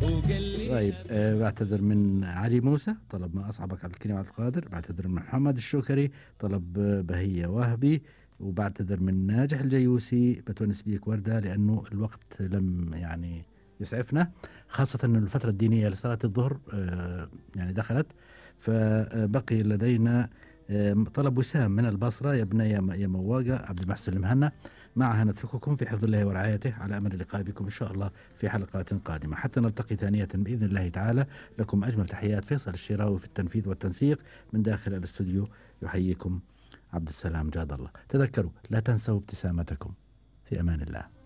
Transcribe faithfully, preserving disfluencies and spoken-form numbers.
طيب آه بعتذر من علي موسى طلب ما أصعبك عبد الكريم عبد القادر، بعتذر من محمد الشوكري طلب آه، بهية وهبي، وبعتذر من ناجح الجيوسي بتونس بيك وردة لأنه الوقت لم يعني يسعفنا، خاصة أن الفترة الدينية لصلاة الظهر آه يعني دخلت، فبقي لدينا آه طلب وسام من البصرة يا ابني يا مواقع عبد المحسن المهنا. معها نترككم في حفظ الله ورعايته على أمل اللقاء بكم إن شاء الله في حلقات قادمة حتى نلتقي ثانية بإذن الله تعالى. لكم أجمل تحيات فيصل الشراوي في التنفيذ والتنسيق من داخل الاستوديو، يحييكم عبد السلام جاد الله. تذكروا لا تنسوا ابتسامتكم. في أمان الله.